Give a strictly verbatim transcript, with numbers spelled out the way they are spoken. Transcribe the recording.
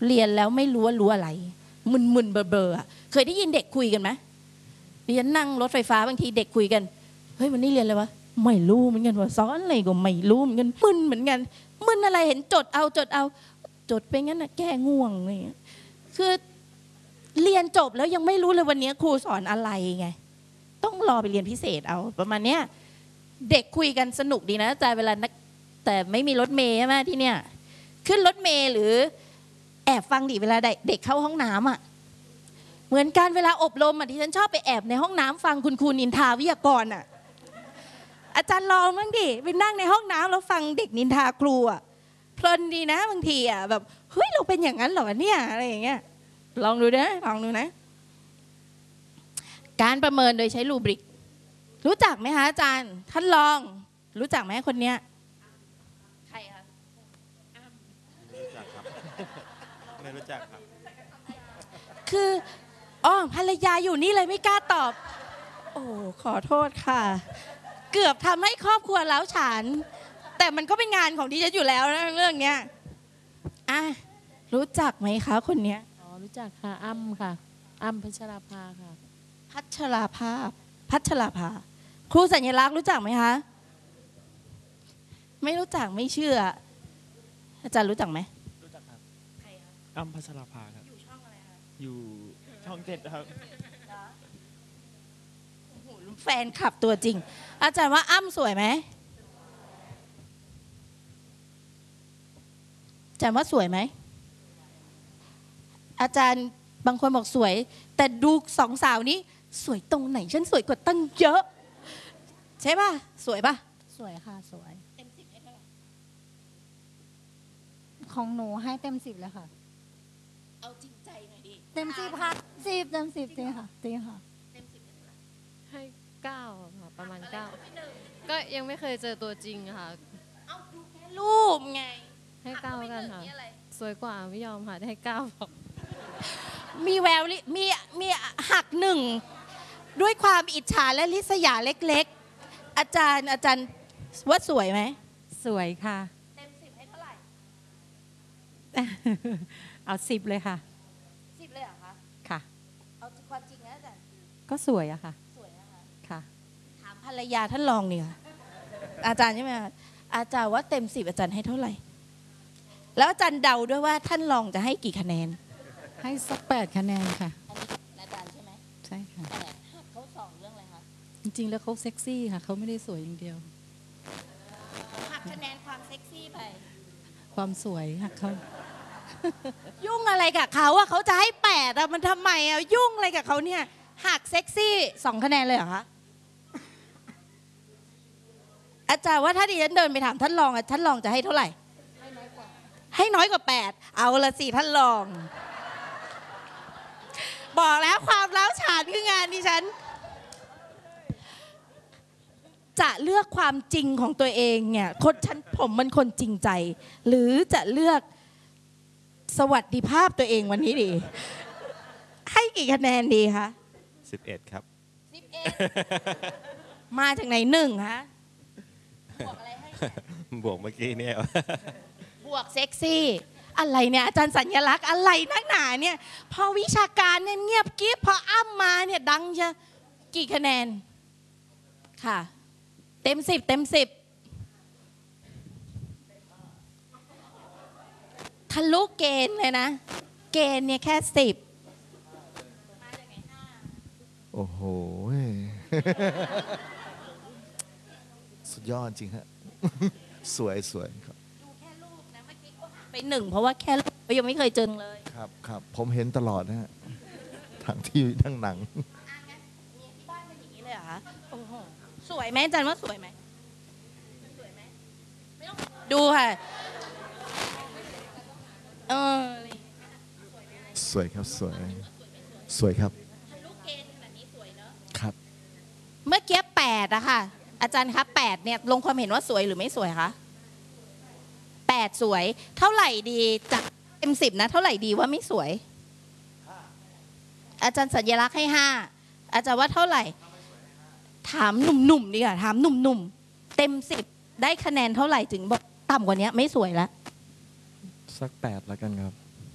เรียนแล้วไม่รู้ว่ารู้อะไรมึนๆเบลอๆเคยได้ยินเด็กคุยกันไหมเรียนนั่งรถไฟฟ้าบางทีเด็กคุยกันเฮ้ยวันนี้เรียนอะไรวะไม่รู้เหมือนกันว่าสอนอะไรก็ไม่รู้เหมือนกันมึนเหมือนกันมึนอะไรเห็นจดเอาจดเอาจดไปงั้นนะแก้ง่วงอะไรอย่างเงี้ยคือเรียนจบแล้วยังไม่รู้เลยวันนี้ครูสอนอะไรไงต้องรอไปเรียนพิเศษเอาประมาณเนี้ยเด็กคุยกันสนุกดีนะแต่เวลานักแต่ไม่มีรถเมล์ใช่ไหมที่เนี่ยขึ้นรถเมล์หรือแอบฟังดิเวลาเด็กเข้าห้องน้ำอ่ะเหมือนกันเวลาอบรมอ่ะที่ฉันชอบไปแอบในห้องน้ำฟังคุณครูนินทาวิทยากรอ่ะอาจารย์ลองบ้างดิไปนั่งในห้องน้ำแล้วฟังเด็กนินทาครูอ่ะเพลินดีนะบางทีอ่ะแบบเฮ้ยเราเป็นอย่างนั้นเหรอเนี่ยอะไรอย่างเงี้ยลองดูนะลองดูนะการประเมินโดยใช้รูบริกรู้จักไหมคะอาจารย์ท่านลองรู้จักไหมคนเนี้ยใครคะไม่รู้จักครับไม่รู้จักครับคืออ๋อภรรยาอยู่นี่เลยไม่กล้าตอบโอ้ขอโทษค่ะเกือบทำให้ครอบครัวร้าวฉานแต่มันก็เป็นงานของดิฉันอยู่แล้วนะเรื่องเนี้ยอ่ะรู้จักไหมคะคนเนี้ยอ๋อรู้จักค่ะอ้ำค่ะอ้ำพัชราภาค่ะพัชราภาพัชราภาครูสัญลักษณ์รู้จักไหมคะไม่รู้จักไม่เชื่ออาจารย์รู้จักไหมรู้จักครับใครครับอ้ำพัชราภาครับอยู่ช่องอะไรคะอยู่ช่องเจ็ดครับแฟนคลับตัวจริงอาจารย์ว่าอ้ำสวยไหมอาจารย์ว่าสวยไหมอาจารย์บางคนบอกสวยแต่ดูสองสาวนี้สวยตรงไหนฉันสวยกว่าตั้งเยอะใช่ป่ะสวยป่ะสวยค่ะสวยเต็มสิบให้เท่าไหร่ของหนูให้เต็มสิบเลยค่ะเอาจริงใจหน่อยดิเต็มสิบค่ะสิบเต็มสิบจริงค่ะจริงค่ะเต็มสิบให้เท่าไหร่ให้เก้าค่ะประมาณเก้าก็ยังไม่เคยเจอตัวจริงค่ะเอาดูแค่รูปไงให้เก้ากันค่ะสวยกว่าไม่ยอมค่ะให้เก้าบอกมีแววมีมีหักหนึ่งด้วยความอิจฉาและริษยาเล็กๆอาจารย์อาจารย์ว่าสวยไหมสวยค่ะเต็มสิบให้เท่าไหร่เอาสิบเลยค่ะสิบเลยเหรอคะค่ะเอาความจริงนะอาจารย์ก็สวยอะค่ะสวยนะคะค่ะถามภรรยาท่านรองนี่ค่ะอาจารย์ใช่ไหมอาจารย์ว่าเต็มสิบอาจารย์ให้เท่าไหร่แล้วอาจารย์เดาด้วยว่าท่านรองจะให้กี่คะแนนให้สักแปดคะแนนค่ะอันนี้อาจารย์ใช่ไหมใช่ค่ะแปดหักเขาสองเรื่องอะไรคะจริงๆแล้วเขาเซ็กซี่ค่ะเขาไม่ได้สวยอย่างเดียวหักคะแนนความเซ็กซี่ไปความสวยหักเขายุ่งอะไรกับเขาอะเขาจะให้แปดอะมันทำไมอะยุ่งอะไรกับเขาเนี่ยหักเซ็กซี่สองคะแนนเลยเหรอคะอาจารย์ว่าถ้าดิฉันเดินไปถามท่านรองอะท่านรองจะให้เท่าไหร่ให้น้อยกว่าให้น้อยกว่าแปดเอาละสิท่านรองบอกแล้วความร้าวฉานคืองานดิฉันจะเลือกความจริงของตัวเองเนี่ยคนฉันผมมันคนจริงใจหรือจะเลือกสวัสดิภาพตัวเองวันนี้ดีให้กี่คะแนนดีคะสิบเอ็ดครับสิบเอ็ดมาจากไหนหนึ่งคะบวกอะไรให้บวกเมื่อกี้เนี่ยบวกเซ็กซี่อะไรเนี่ยอาจารย์สัญลักษณ์อะไรนักหนาเนี่ยพอวิชาการเนี่ยเงียบกิ๊บพออ้ำมาเนี่ยดังจะกี่คะแนนค่ะเต็มสิบเต็มสิบทะลุเกณฑ์เลยนะเกณฑ์เนี่ยแค่สิบมาจากไหนห้าโอ้โหสุดยอดจริงฮะสวยสวยครับดูแค่รูปนะเมื่อกี้ก็ไปหนึ่งเพราะว่าแค่รูปยังไม่เคยเจอเลยครับครับผมเห็นตลอดนะฮะทั้งที่ทั้งหนังอ่ะงั้นมีที่บ้านเป็นอย่างนี้เลยเหรอคะโอ้โหสวยไหมอาจารย์ว่าสวยไหมสวยไหมไม่ต้องดูค่ะเออสวยครับสวยสวยครับทะลุเกณฑ์ขนาดนี้สวยเนอะครับเมื่อกี้แปดอะค่ะอาจารย์คะแปดเนี่ยลงความเห็นว่าสวยหรือไม่สวยคะแปดสวยเท่าไหร่ดีจากเต็มสิบนะเท่าไหร่ดีว่าไม่สวยอาจารย์สัญลักษณ์ให้ห้าอาจารย์ว่าเท่าไหร่ถามหนุ่มๆดีกว่าถามหนุ่มๆเต็มสิบได้คะแนนเท่าไหร่ถึงบอกต่ำกว่านี้ไม่สวยแล้วสักแปดแล้วกันครับ